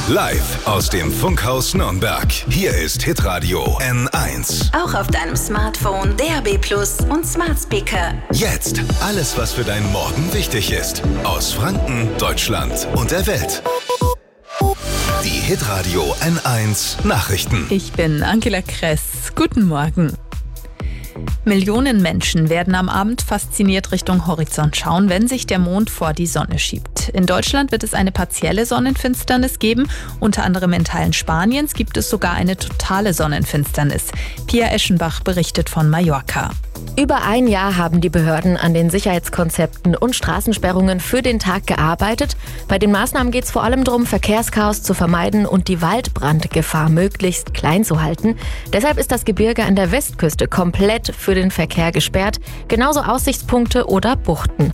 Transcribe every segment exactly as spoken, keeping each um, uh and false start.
Live aus dem Funkhaus Nürnberg. Hier ist Hitradio N eins. Auch auf deinem Smartphone, D A B Plus und Smart Speaker. Jetzt alles, was für deinen Morgen wichtig ist. Aus Franken, Deutschland und der Welt. Die Hitradio N eins Nachrichten. Ich bin Angela Kress. Guten Morgen. Millionen Menschen werden am Abend fasziniert Richtung Horizont schauen, wenn sich der Mond vor die Sonne schiebt. In Deutschland wird es eine partielle Sonnenfinsternis geben. Unter anderem in Teilen Spaniens gibt es sogar eine totale Sonnenfinsternis. Pia Eschenbach berichtet von Mallorca. Über ein Jahr haben die Behörden an den Sicherheitskonzepten und Straßensperrungen für den Tag gearbeitet. Bei den Maßnahmen geht es vor allem darum, Verkehrschaos zu vermeiden und die Waldbrandgefahr möglichst klein zu halten. Deshalb ist das Gebirge an der Westküste komplett für den Verkehr gesperrt, genauso Aussichtspunkte oder Buchten.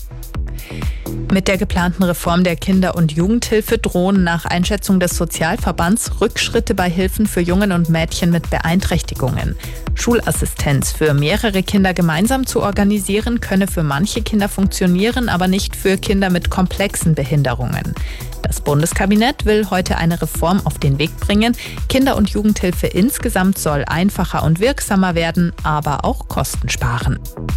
Mit der geplanten Reform der Kinder- und Jugendhilfe drohen nach Einschätzung des Sozialverbands Rückschritte bei Hilfen für Jungen und Mädchen mit Beeinträchtigungen. Schulassistenz für mehrere Kinder gemeinsam zu organisieren, könne für manche Kinder funktionieren, aber nicht für Kinder mit komplexen Behinderungen. Das Bundeskabinett will heute eine Reform auf den Weg bringen. Kinder- und Jugendhilfe insgesamt soll einfacher und wirksamer werden, aber auch Kosten sparen.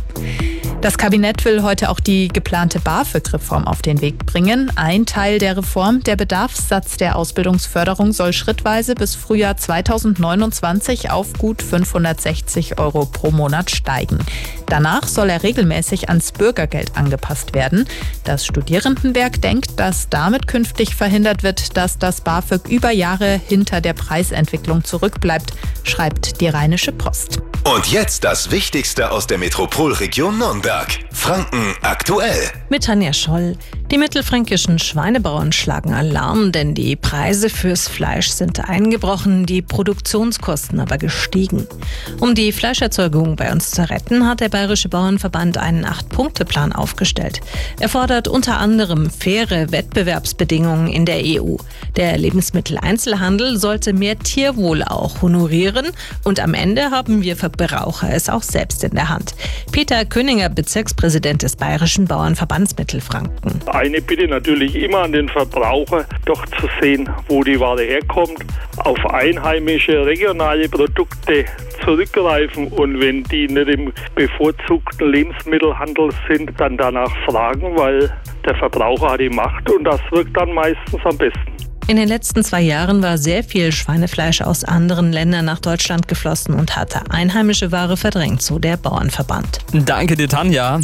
Das Kabinett will heute auch die geplante BAföG-Reform auf den Weg bringen. Ein Teil der Reform, der Bedarfssatz der Ausbildungsförderung, soll schrittweise bis Frühjahr zweitausendneunundzwanzig auf gut fünfhundertsechzig Euro pro Monat steigen. Danach soll er regelmäßig ans Bürgergeld angepasst werden. Das Studierendenwerk denkt, dass damit künftig verhindert wird, dass das BAföG über Jahre hinter der Preisentwicklung zurückbleibt, schreibt die Rheinische Post. Und jetzt das Wichtigste aus der Metropolregion Nürnberg. Franken aktuell. Mit Tanja Scholl. Die mittelfränkischen Schweinebauern schlagen Alarm, denn die Preise fürs Fleisch sind eingebrochen, die Produktionskosten aber gestiegen. Um die Fleischerzeugung bei uns zu retten, hat der Bayerische Bauernverband einen Acht-Punkte-Plan aufgestellt. Er fordert unter anderem faire Wettbewerbsbedingungen in der E U. Der Lebensmitteleinzelhandel sollte mehr Tierwohl auch honorieren und am Ende haben wir Verbraucher es auch selbst in der Hand. Peter Köninger, Bezirkspräsident des Bayerischen Bauernverbands Mittelfranken. Eine Bitte natürlich immer an den Verbraucher, doch zu sehen, wo die Ware herkommt, auf einheimische, regionale Produkte zurückgreifen und wenn die nicht im bevorzugten Lebensmittelhandel sind, dann danach fragen, weil der Verbraucher hat die Macht und das wirkt dann meistens am besten. In den letzten zwei Jahren war sehr viel Schweinefleisch aus anderen Ländern nach Deutschland geflossen und hatte einheimische Ware verdrängt, so der Bauernverband. Danke dir, Tanja.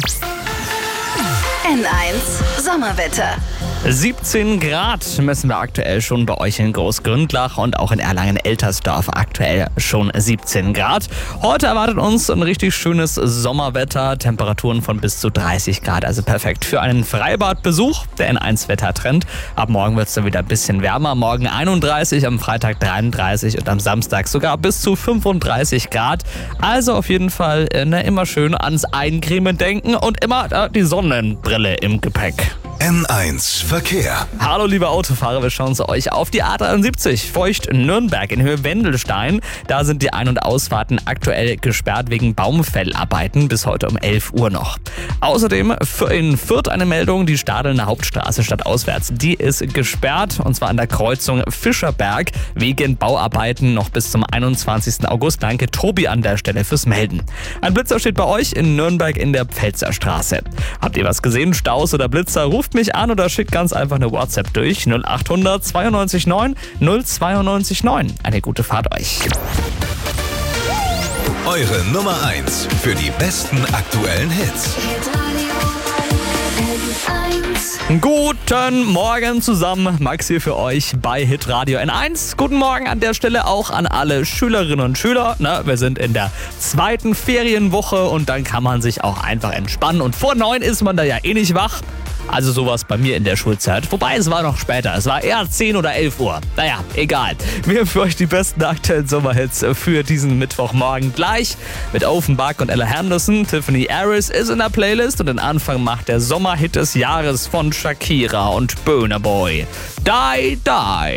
N eins Sommerwetter. siebzehn Grad messen wir aktuell schon bei euch in Großgründlach und auch in Erlangen-Eltersdorf aktuell schon siebzehn Grad. Heute erwartet uns ein richtig schönes Sommerwetter, Temperaturen von bis zu dreißig Grad, also perfekt für einen Freibadbesuch. Der N eins Wettertrend. Ab morgen wird es dann wieder ein bisschen wärmer. Morgen einunddreißig, am Freitag dreiunddreißig und am Samstag sogar bis zu fünfunddreißig Grad. Also auf jeden Fall ne, immer schön ans Eincremen denken und immer äh, die Sonnenbrille im Gepäck. N eins Verkehr. Hallo liebe Autofahrer, wir schauen zu euch auf die A dreiundsiebzig Feucht-Nürnberg in Höhe Wendelstein. Da sind die Ein- und Ausfahrten aktuell gesperrt wegen Baumfellarbeiten bis heute um elf Uhr noch. Außerdem in Fürth eine Meldung, die Stadelner Hauptstraße stadtauswärts, die ist gesperrt und zwar an der Kreuzung Fischerberg wegen Bauarbeiten noch bis zum einundzwanzigsten August. Danke Tobi an der Stelle fürs Melden. Ein Blitzer steht bei euch in Nürnberg in der Pfälzer Straße. Habt ihr was gesehen? Staus oder Blitzer? Ruft mich an oder schickt ganz einfach eine WhatsApp durch null achthundert zweiundneunzig neun null zweiundneunzig neun. Eine gute Fahrt euch. Eure Nummer eins für die besten aktuellen Hits. Guten Morgen zusammen, Max hier für euch bei Hitradio N eins. Guten Morgen an der Stelle auch an alle Schülerinnen und Schüler. Na, wir sind in der zweiten Ferienwoche und dann kann man sich auch einfach entspannen. Und vor neun ist man da ja eh nicht wach. Also sowas bei mir in der Schulzeit. Wobei, es war noch später. Es war eher zehn oder elf Uhr. Naja, egal. Wir haben für euch die besten aktuellen Sommerhits für diesen Mittwochmorgen gleich. Mit Offenbach und Ella Henderson. Tiffany Harris ist in der Playlist und den Anfang macht der Sommerhit des Jahres von Shakira und Burna Boy. Die, die.